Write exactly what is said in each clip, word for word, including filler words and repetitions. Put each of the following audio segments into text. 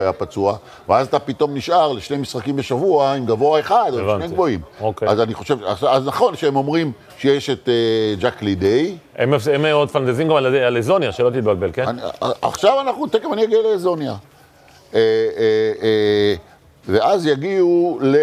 היה פצוע, ואז אתה פתאום נשאר לשני משחקים בשבוע עם גבוה אחד, או שני גבוהים. אוקיי. אז אני חושב, אז נכון שהם אומרים שיש את ג'ק לידי. הם עוד פנטזים גם על איזוניה, שלא תתבלבל, כן? עכשיו אנחנו, תכף אני אגיע לאיזוניה. ואז יגיעו ל...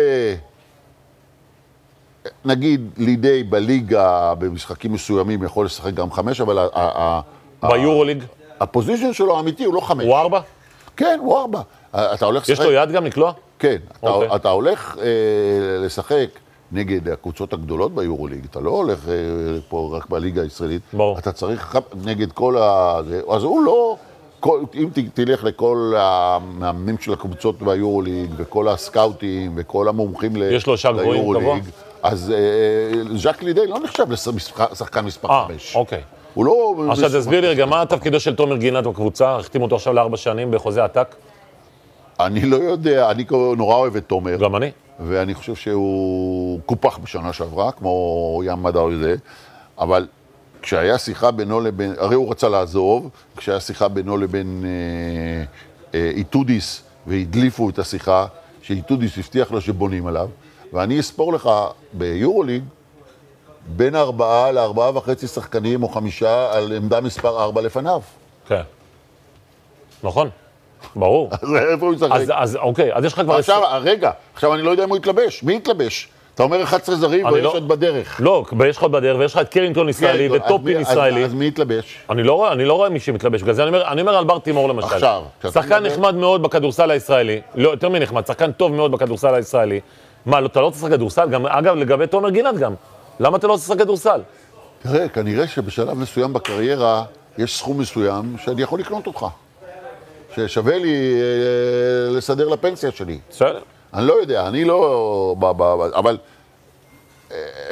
נגיד לידי בליגה, במשחקים מסוימים, יכול לשחק גם חמש, אבל... ביורוליג? הפוזישן שלו האמיתי הוא לא חמש. הוא ארבע? כן, הוא ארבע. אתה הולך לשחק... יש לו יד גם לקלוע? כן. אתה הולך לשחק נגד הקבוצות הגדולות ביורוליג, אתה לא הולך פה רק בליגה הישראלית. ברור. אתה צריך נגד כל ה... אז הוא לא... אם תלך לכל המאמנים של הקבוצות ביורוליג, וכל הסקאוטים, וכל המומחים ליורוליג, אז ז'ק לידי לא נחשב לשחקן מספר חמש. אה, אוקיי. הוא לא... עכשיו תסביר לי רגע, מה התפקידו של תומר גינת בקבוצה? החתימו אותו עכשיו לארבע שנים בחוזה עתק? אני לא יודע, אני נורא אוהב את תומר. גם אני. ואני חושב שהוא קופח בשנה שעברה, כמו ים מדר זה, אבל כשהיה שיחה בינו לבין, הרי הוא רצה לעזוב, כשהיה שיחה בינו לבין אה, אה, איתודיס, והדליפו את השיחה, שאיתודיס הבטיח לו שבונים עליו, ואני אספור לך ביורוליג, בין ארבעה לארבעה וחצי שחקנים או חמישה על עמדה מספר ארבע לפניו. כן. נכון. ברור. אז איפה הוא ישחק? אז, אז אוקיי, אז יש לך כבר... עכשיו, רגע, עכשיו אני לא יודע אם הוא יתלבש. מי יתלבש? אתה אומר אחד עשר זרים ויש לא... עוד בדרך. לא, יש לך עוד בדרך, ויש לך את קרינגטון ישראלי וטופין ישראלי. אז, אז מי יתלבש? אני לא רואה, אני לא רואה מי שמתלבש. בגלל זה אני אומר, אני אומר על בר תימור למשל. עכשיו. שחקן נחמד מאוד בכדורסל הישראלי. לא, יותר מנחמד, שחקן טוב מאוד בכדורסל הישראלי. מה, אתה לא רוצה לשחק כדורסל? גם, אגב, לגבי תומר גינת גם. למה אתה לא רוצה לשחק כדורסל? תראה, כנראה שבשלב מסוים בקריירה יש סכום מסוים שאני יכול לקנות אותך. ששווה לי אה, לסדר לפנסיה שלי. בסדר. אני לא יודע, אני לא... ב, ב, ב, אבל... אה,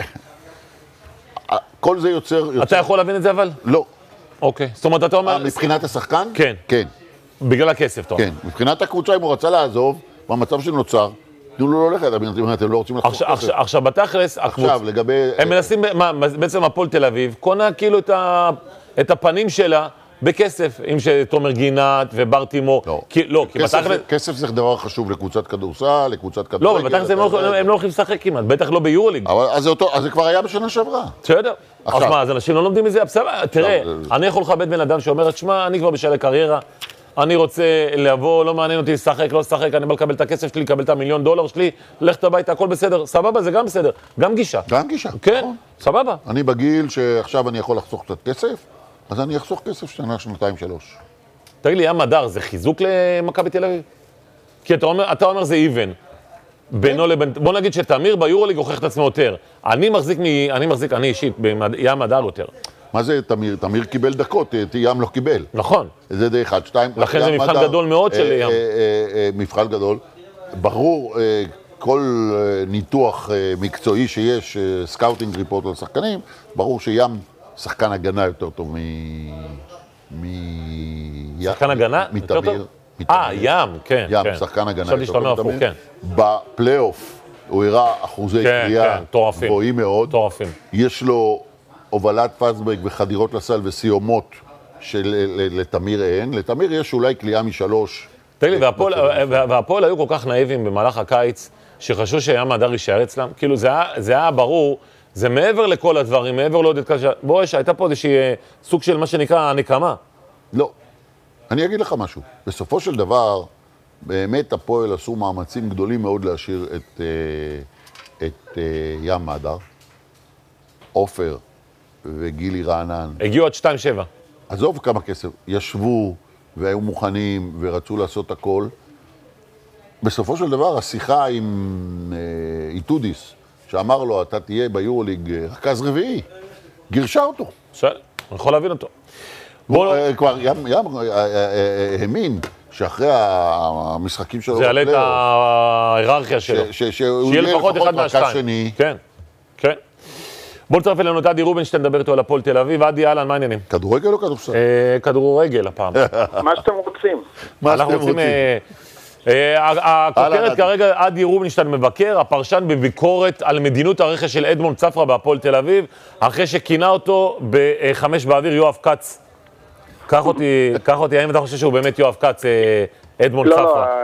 כל זה יוצר, יוצר... אתה יכול להבין את זה אבל? לא. אוקיי. זאת אומרת, אתה אומר... מבחינת השחקן? כן. כן. בגלל הכסף, טוב. כן. מבחינת הקבוצה, אם הוא רצה לעזוב, במצב שנוצר, תנו לו לא ללכת, אתם לא רוצים לחסוך כסף. עכשיו, בתכלס, עכשיו, לגבי... הם מנסים, בעצם הפועל תל אביב, קונה כאילו את הפנים שלה בכסף, עם שתומר גינת ובר תימור. לא. לא, כי בתכלס... כסף זה דבר חשוב לקבוצת כדורסל, לקבוצת כדורגל. לא, אבל בתכלס הם לא הולכים לשחק כמעט, בטח לא ביורוליג. אז זה כבר היה בשנה שעברה. בסדר. אז מה, אז אנשים לא לומדים מזה? תראה, אני יכול לכבד בן אדם שאומר, שמע, אני כבר בשלב קריירה, אני רוצה לבוא, לא מעניין אותי לשחק, לא לשחק, אני בא לקבל את הכסף שלי, לקבל את המיליון דולר שלי, ללכת הביתה, הכל בסדר. סבבה, זה גם בסדר. גם גישה. גם גישה. כן, סבבה. אני בגיל שעכשיו אני יכול לחסוך קצת כסף, אז אני אחסוך כסף שנה, שנתיים, שלוש. תגיד לי, ים מדר, זה חיזוק למכבי תל אביב? כי אתה אומר, אתה אומר זה איבן. בינו לבין, בוא נגיד שתמיר ביורוליג הוכיח את עצמו יותר. אני מחזיק, אני מחזיק, אני אישית, בים מדר יותר. מה זה תמיר? תמיר קיבל דקות, ים לא קיבל. נכון. זה די אחד, שתיים. לכן זה מבחן גדול מאוד של ים. מבחן גדול. ברור, כל ניתוח מקצועי שיש, סקאוטינג ריפורט על שחקנים, ברור שים שחקן הגנה יותר טוב מ... שחקן הגנה? מתמיר. אה, ים, כן. ים, שחקן הגנה יותר טוב מתמיר. כן. בפלייאוף הוא הראה אחוזי קריאה גבוהים מאוד. טורפים. יש לו הובלת פסברג וחדירות לסל וסיומות שלתמיר אין. לתמיר יש אולי קליעה משלוש. תגיד לי, והפועל היו כל כך נאיבים במהלך הקיץ, שחשבו שים מדר יישאר אצלם? כאילו זה היה ברור, זה מעבר לכל הדברים, מעבר לעוד את כזה, בוא, יש, הייתה פה איזושהי סוג של מה שנקרא הנקמה. לא. אני אגיד לך משהו. בסופו של דבר, באמת הפועל עשו מאמצים גדולים מאוד להשאיר את, את ים מדר, עופר וגילי רענן. הגיעו עד שתיים שבע. עזוב כמה כסף. ישבו והיו מוכנים ורצו לעשות הכל. בסופו של דבר, השיחה עם איתודיס, שאמר לו, אתה תהיה ביורוליג רכז רביעי, גירשה אותו. בסדר, אני יכול להבין אותו. כבר ים האמין שאחרי המשחקים שלו... זה יעלה את ההיררכיה שלו. שיהיה לפחות רכז שני. כן, כן. בוא נצטרף אלינו את עדי רובינשטיין, נדבר איתו על הפועל תל אביב. עדי, אהלן, מה העניינים? כדורגל או כדורסל? כדורגל הפעם. מה שאתם רוצים. מה שאתם רוצים. הכותרת כרגע, עדי רובינשטיין מבקר, הפרשן בביקורת על מדיניות הרכש של אדמונד צפרא בהפועל תל אביב, אחרי שכינה אותו בחמש באוויר יואב כץ. קח אותי, קח אותי, האם אתה חושב שהוא באמת יואב כץ, אדמונד צפרא?